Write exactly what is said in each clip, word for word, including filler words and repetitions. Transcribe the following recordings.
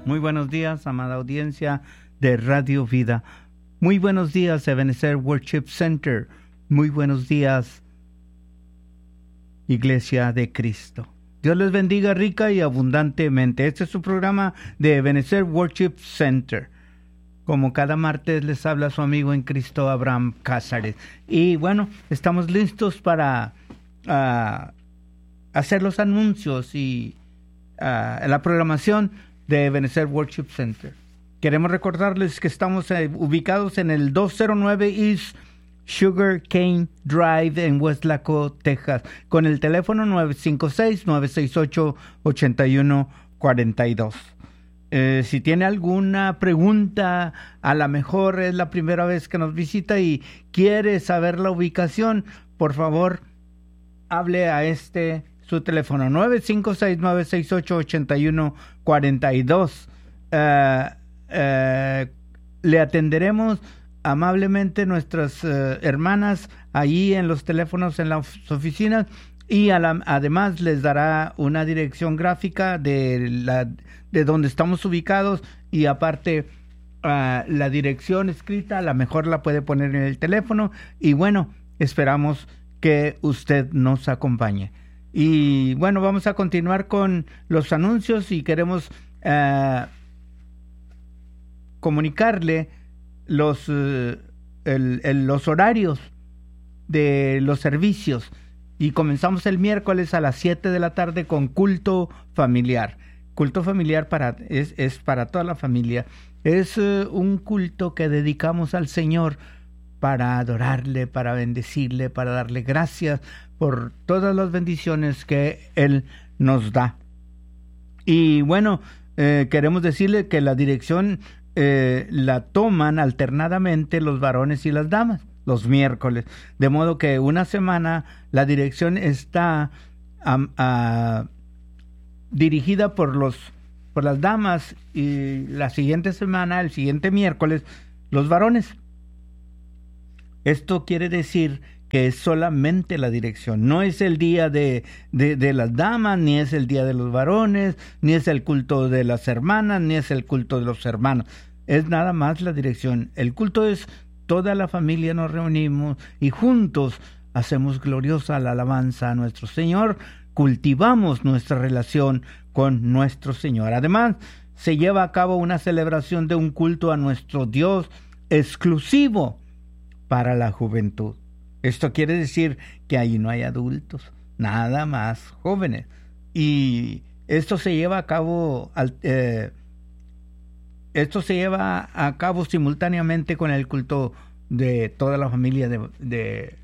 Muy buenos días, amada audiencia de Radio Vida. Muy buenos días, Ebenezer Worship Center. Muy buenos días, Iglesia de Cristo. Dios les bendiga rica y abundantemente. Este es su programa de Ebenezer Worship Center. Como cada martes les habla su amigo en Cristo, Abraham Cázares. Y bueno, estamos listos para uh, hacer los anuncios y uh, la programación de Ebenezer Worship Center. Queremos recordarles que estamos eh, ubicados en el doscientos nueve East Sugar Cane Drive en Westlaco, Texas, con el teléfono nueve cinco seis, nueve seis ocho, ocho uno cuatro dos. Eh, si tiene alguna pregunta, a lo mejor es la primera vez que nos visita y quiere saber la ubicación, por favor, hable a este su teléfono nueve cinco seis, nueve seis ocho, ocho uno cuatro dos. Uh, uh, le atenderemos amablemente nuestras uh, hermanas allí en los teléfonos en las oficinas y a la, además les dará una dirección gráfica de la de donde estamos ubicados y aparte uh, la dirección escrita, a lo mejor la puede poner en el teléfono y bueno, esperamos que usted nos acompañe. Y bueno, vamos a continuar con los anuncios y queremos uh, comunicarle los, uh, el, el, los horarios de los servicios. Y comenzamos el miércoles a las siete de la tarde con culto familiar. Culto familiar para, es, es para toda la familia. Es uh, un culto que dedicamos al Señor para adorarle, para bendecirle, para darle gracias por todas las bendiciones que Él nos da. Y bueno, eh, queremos decirle que la dirección eh, la toman alternadamente los varones y las damas, los miércoles. De modo que una semana la dirección está um, uh, dirigida por, los, por las damas y la siguiente semana, el siguiente miércoles, los varones. Esto quiere decir que es solamente la dirección, no es el día de, de, de las damas, ni es el día de los varones, ni es el culto de las hermanas, ni es el culto de los hermanos, es nada más la dirección. El culto es toda la familia, nos reunimos y juntos hacemos gloriosa la alabanza a nuestro Señor, cultivamos nuestra relación con nuestro Señor. Además, se lleva a cabo una celebración de un culto a nuestro Dios exclusivo para la juventud. Esto quiere decir que ahí no hay adultos, nada más jóvenes. Y esto se lleva a cabo, eh, esto se lleva a cabo simultáneamente con el culto de toda la familia de, de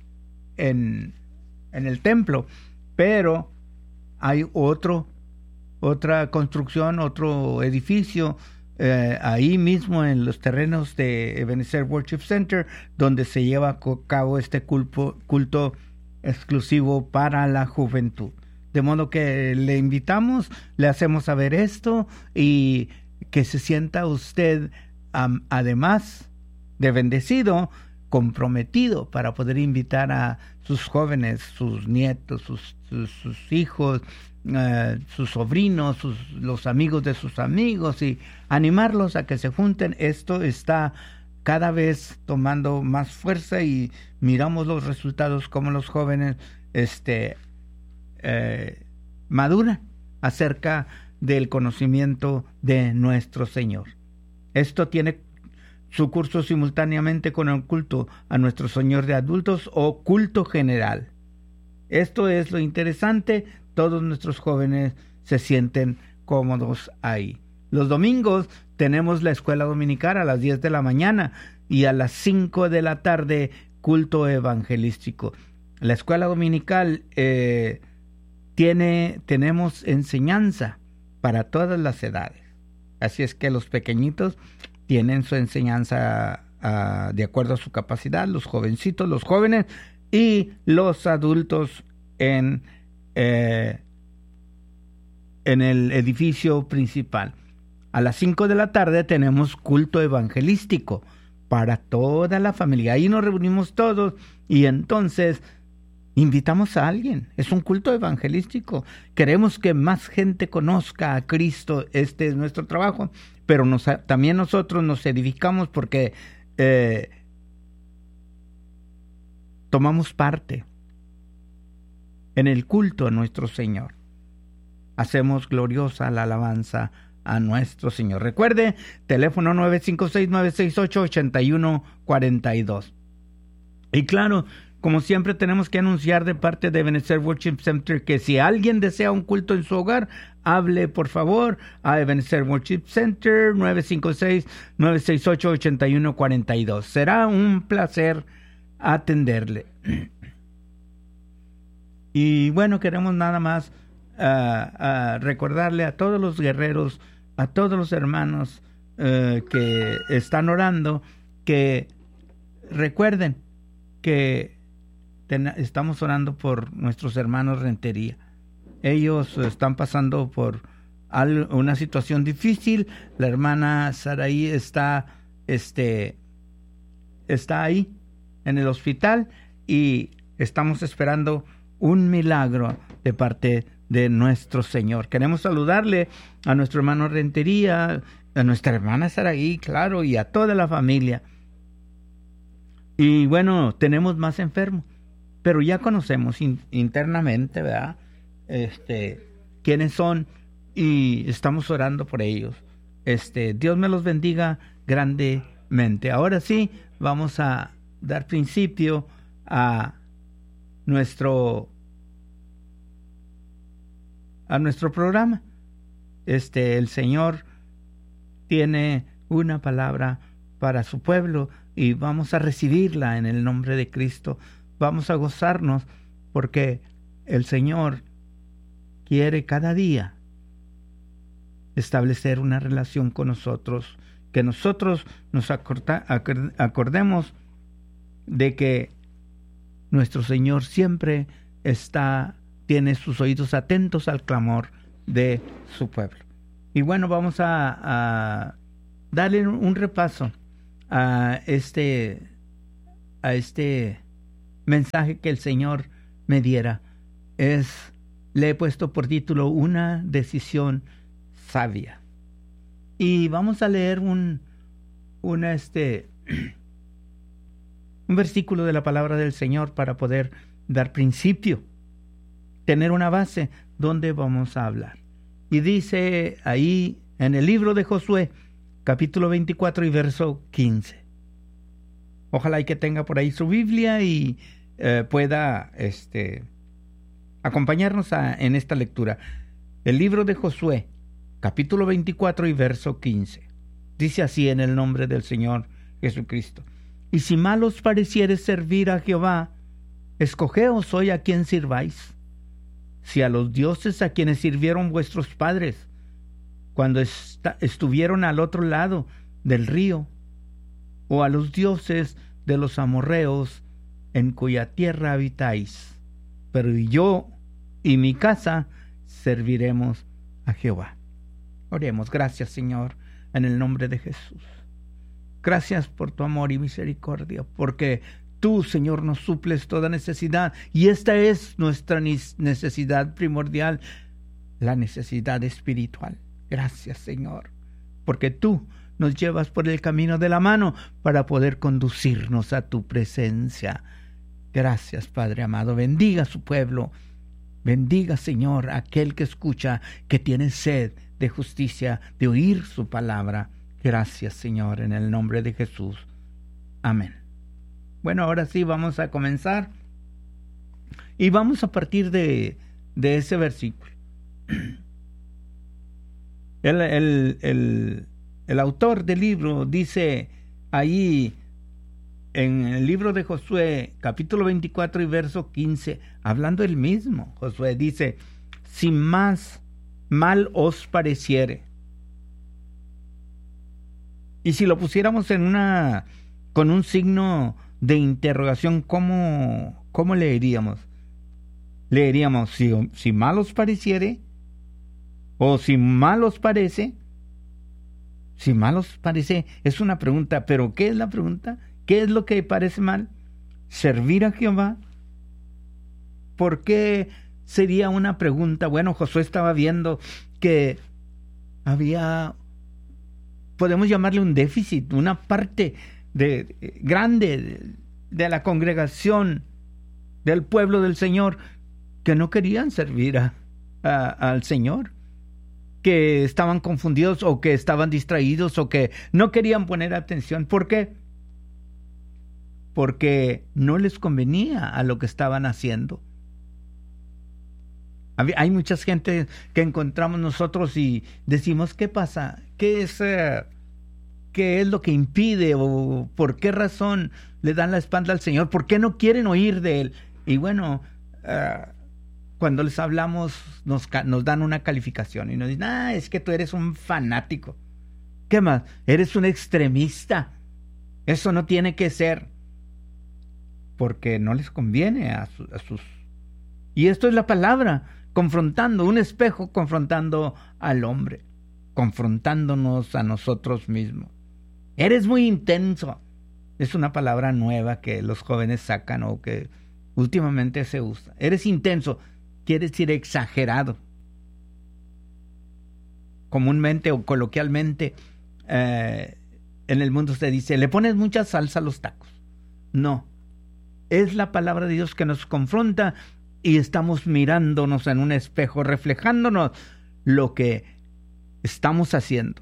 en, en el templo. Pero hay otro, otra construcción, otro edificio Eh, ahí mismo en los terrenos de Ebenezer Worship Center, donde se lleva a cabo este culto, culto exclusivo para la juventud. De modo que le invitamos, le hacemos saber esto y que se sienta usted, um, además de bendecido, comprometido para poder invitar a sus jóvenes, sus nietos, sus, sus, sus hijos, Uh, sus sobrinos, sus, los amigos de sus amigos y animarlos a que se junten. Esto está cada vez tomando más fuerza y miramos los resultados como los jóvenes este, eh, maduran acerca del conocimiento de nuestro Señor. Esto tiene su curso simultáneamente con el culto a nuestro Señor de adultos o culto general. Esto es lo interesante. Todos nuestros jóvenes se sienten cómodos ahí. Los domingos tenemos la escuela dominical a las diez de la mañana y a las cinco de la tarde culto evangelístico. La escuela dominical eh, tiene, tenemos enseñanza para todas las edades. Así es que los pequeñitos tienen su enseñanza uh, de acuerdo a su capacidad, los jovencitos, los jóvenes y los adultos en Eh, en el edificio principal. A las cinco de la tarde tenemos culto evangelístico para toda la familia. Ahí nos reunimos todos y entonces invitamos a alguien. Es un culto evangelístico. Queremos que más gente conozca a Cristo. Este es nuestro trabajo. Pero nos, también nosotros nos edificamos porque eh, tomamos parte en el culto a nuestro Señor. Hacemos gloriosa la alabanza a nuestro Señor. Recuerde, teléfono nueve cinco seis, nueve seis ocho, ocho uno cuatro dos. Y claro, como siempre tenemos que anunciar de parte de Ebenezer Worship Center que si alguien desea un culto en su hogar, hable por favor a Ebenezer Worship Center nueve cinco seis, nueve seis ocho, ocho uno cuatro dos. Será un placer atenderle. Y bueno, queremos nada más uh, uh, recordarle a todos los guerreros, a todos los hermanos uh, que están orando, que recuerden que ten, estamos orando por nuestros hermanos Rentería. Ellos están pasando por al, una situación difícil. La hermana Saraí está, este, está ahí en el hospital y estamos esperando un milagro de parte de nuestro Señor. Queremos saludarle a nuestro hermano Rentería, a nuestra hermana Saraí, claro, y a toda la familia. Y bueno, tenemos más enfermos, pero ya conocemos in, internamente, ¿verdad? Este, quiénes son y estamos orando por ellos. Este, Dios me los bendiga grandemente. Ahora sí, vamos a dar principio a nuestro a nuestro programa. Este, el Señor tiene una palabra para su pueblo y vamos a recibirla en el nombre de Cristo. Vamos a gozarnos porque el Señor quiere cada día establecer una relación con nosotros, que nosotros nos acorta, acordemos de que nuestro Señor siempre está, tiene sus oídos atentos al clamor de su pueblo. Y bueno, vamos a, a darle un repaso a este, a este mensaje que el Señor me diera. Es, le he puesto por título Una decisión sabia. Y vamos a leer un, una, este, un versículo de la palabra del Señor para poder dar principio, tener una base donde vamos a hablar. Y dice ahí en el libro de Josué, capítulo veinticuatro y verso quince. Ojalá y que tenga por ahí su Biblia y eh, pueda este, acompañarnos a, en esta lectura. El libro de Josué, capítulo veinticuatro y verso quince. Dice así en el nombre del Señor Jesucristo. Y si mal os pareciere servir a Jehová, escogeos hoy a quien sirváis. Si a los dioses a quienes sirvieron vuestros padres, cuando est- estuvieron al otro lado del río, o a los dioses de los amorreos en cuya tierra habitáis. Pero yo y mi casa serviremos a Jehová. Oremos. Gracias, Señor, en el nombre de Jesús. Gracias por tu amor y misericordia, porque tú, Señor, nos suples toda necesidad, y esta es nuestra necesidad primordial, la necesidad espiritual. Gracias, Señor, porque tú nos llevas por el camino de la mano para poder conducirnos a tu presencia. Gracias, Padre amado. Bendiga a su pueblo. Bendiga, Señor, a aquel que escucha, que tiene sed de justicia, de oír su palabra. Gracias, Señor, en el nombre de Jesús. Amén. Bueno, ahora sí vamos a comenzar y vamos a partir de, de ese versículo. El, el, el, el autor del libro dice ahí en el libro de Josué, capítulo veinticuatro y verso quince, hablando él mismo, Josué dice, si más mal os pareciere. Y si lo pusiéramos en una, con un signo de interrogación, ¿cómo, cómo leeríamos? Leeríamos, si, si mal os pareciere, o si mal os parece. Si mal os parece, es una pregunta, pero ¿qué es la pregunta? ¿Qué es lo que parece mal? ¿Servir a Jehová? ¿Por qué? Sería una pregunta. Bueno, Josué estaba viendo que había, podemos llamarle un déficit, una parte de, grande de, de la congregación del pueblo del Señor que no querían servir a, a, al Señor, que estaban confundidos o que estaban distraídos o que no querían poner atención. ¿Por qué? Porque no les convenía a lo que estaban haciendo. Hay mucha gente que encontramos nosotros y decimos, ¿qué pasa? ¿Qué es, uh, qué es lo que impide o por qué razón le dan la espalda al Señor? ¿Por qué no quieren oír de Él? Y bueno, uh, cuando les hablamos nos, nos dan una calificación y nos dicen, ah, es que tú eres un fanático. ¿Qué más? Eres un extremista. Eso no tiene que ser. Porque no les conviene a, su, a sus... Y esto es la palabra, confrontando, un espejo confrontando al hombre, confrontándonos a nosotros mismos. Eres muy intenso. Es una palabra nueva que los jóvenes sacan o que últimamente se usa. Eres intenso, quiere decir exagerado. Comúnmente o coloquialmente eh, en el mundo se dice, le pones mucha salsa a los tacos. No. Es la palabra de Dios que nos confronta y estamos mirándonos en un espejo, reflejándonos lo que estamos haciendo.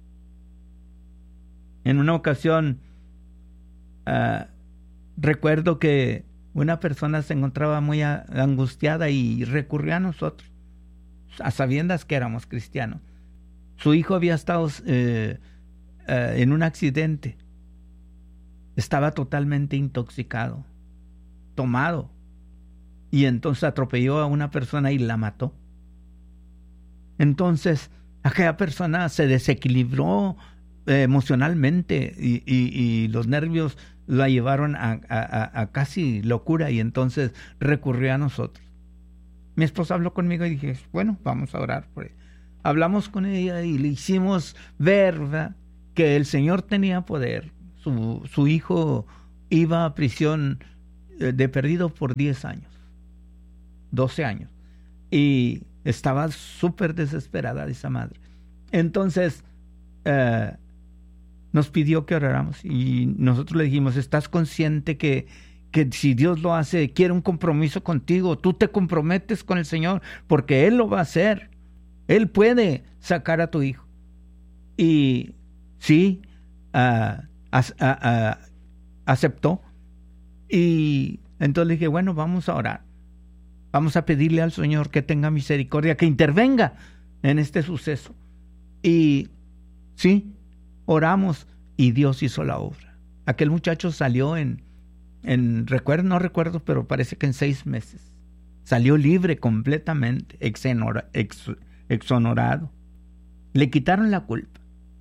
En una ocasión, uh, recuerdo que una persona se encontraba muy a, angustiada y recurrió a nosotros, a sabiendas que éramos cristianos. Su hijo había estado eh, uh, en un accidente. Estaba totalmente intoxicado, tomado, y entonces atropelló a una persona y la mató. Entonces aquella persona se desequilibró eh, emocionalmente y, y, y los nervios la llevaron a, a, a casi locura, y entonces recurrió a nosotros. Mi esposa habló conmigo y dije, bueno, vamos a orar por él. Hablamos con ella y le hicimos ver, ¿verdad?, que el Señor tenía poder. Su, su hijo iba a prisión de perdido por diez años, doce años, y estaba súper desesperada esa madre. Entonces eh, nos pidió que oráramos y nosotros le dijimos, ¿estás consciente que, que si Dios lo hace, quiere un compromiso contigo? Tú te comprometes con el Señor porque Él lo va a hacer. Él puede sacar a tu hijo. Y sí, uh, as, uh, uh, aceptó. Y entonces le dije, bueno, vamos a orar. Vamos a pedirle al Señor que tenga misericordia, que intervenga en este suceso. Y sí, oramos y Dios hizo la obra. Aquel muchacho salió en, en recuerdo, no recuerdo, pero parece que en seis meses. Salió libre completamente, exonora, ex, exonerado. Le quitaron la culpa.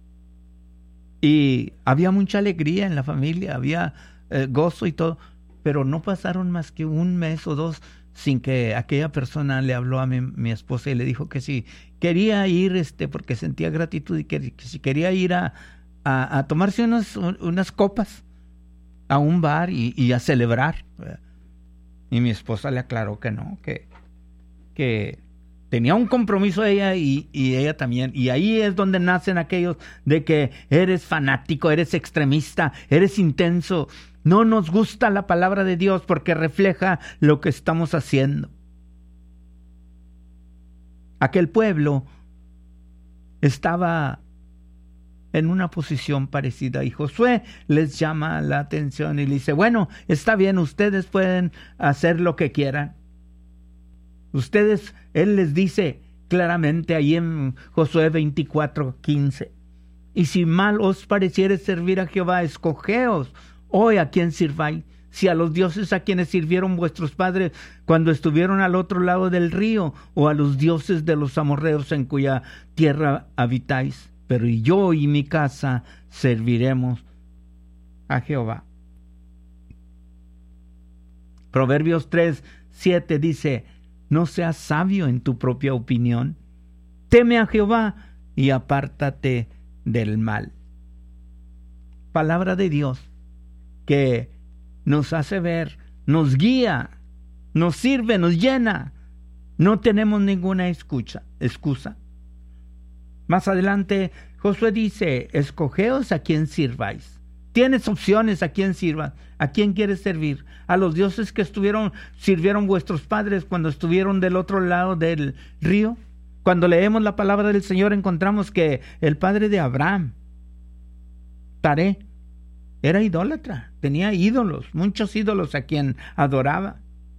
Y había mucha alegría en la familia, había eh, gozo y todo. Pero no pasaron más que un mes o dos sin que aquella persona le habló a mi, mi esposa y le dijo que si quería ir, este, porque sentía gratitud, y que, que si quería ir a, a, a tomarse unas, unas copas a un bar y, y a celebrar. Y mi esposa le aclaró que no, que, que tenía un compromiso ella y, y ella también. Y ahí es donde nacen aquellos de que eres fanático, eres extremista, eres intenso. No nos gusta la palabra de Dios porque refleja lo que estamos haciendo. Aquel pueblo estaba en una posición parecida y Josué les llama la atención y le dice, bueno, está bien, ustedes pueden hacer lo que quieran. Ustedes, él les dice claramente ahí en Josué veinticuatro quince, y si mal os pareciere servir a Jehová, escogeos hoy a quién sirváis, si a los dioses a quienes sirvieron vuestros padres cuando estuvieron al otro lado del río, o a los dioses de los amorreos en cuya tierra habitáis. Pero yo y mi casa serviremos a Jehová. Proverbios tres siete dice, no seas sabio en tu propia opinión, teme a Jehová y apártate del mal. Palabra de Dios que nos hace ver, nos guía nos sirve, nos llena. No tenemos ninguna excusa. excusa. Más adelante, Josué dice, escogeos a quien sirváis. Tienes opciones a quién sirvas, a quién quieres servir. A los dioses que estuvieron, sirvieron vuestros padres cuando estuvieron del otro lado del río. Cuando leemos la palabra del Señor encontramos que el padre de Abraham, Taré, era idólatra, tenía ídolos, muchos ídolos a quien adoraba.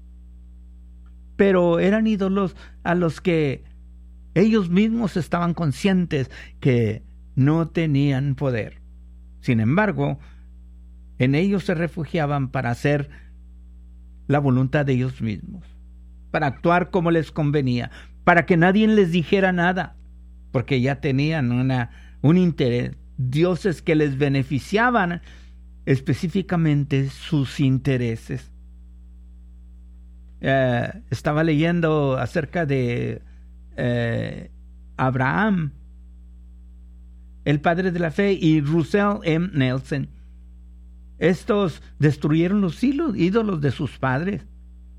Pero eran ídolos a los que ellos mismos estaban conscientes que no tenían poder. Sin embargo, en ellos se refugiaban para hacer la voluntad de ellos mismos, para actuar como les convenía, para que nadie les dijera nada, porque ya tenían una, un interés, dioses que les beneficiaban específicamente sus intereses. Eh, estaba leyendo acerca de eh, Abraham, el padre de la fe, y Russell M. Nelson. Estos destruyeron los ídolos de sus padres.